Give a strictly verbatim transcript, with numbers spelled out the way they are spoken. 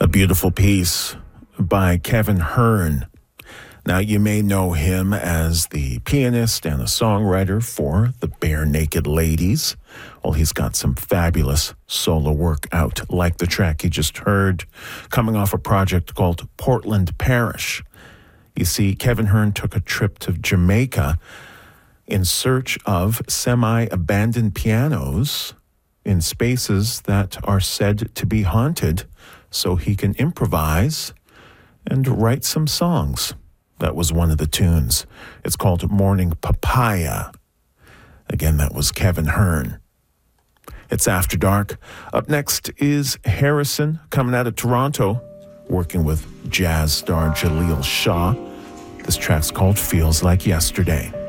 A beautiful piece by Kevin Hearn. Now, you may know him as the pianist and a songwriter for the Bare Naked Ladies. Well, he's got some fabulous solo work out, like the track you just heard, coming off a project called Portland Parish. You see, Kevin Hearn took a trip to Jamaica in search of semi-abandoned pianos in spaces that are said to be haunted, so he can improvise and write some songs. That was one of the tunes. It's called Morning Papaya. Again, that was Kevin Hearn. It's After Dark. Up next is Harrison, coming out of Toronto, working with jazz star Jaleel Shaw. This track's called Feels Like Yesterday.